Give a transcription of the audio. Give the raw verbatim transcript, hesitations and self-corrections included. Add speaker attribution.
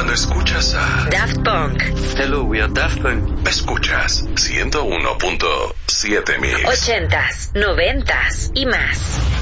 Speaker 1: cuando escuchas a
Speaker 2: Daft Punk.
Speaker 3: Hello, we are Daft Punk.
Speaker 1: Escuchas ciento uno punto siete Mix.
Speaker 2: Ochentas, noventas y más.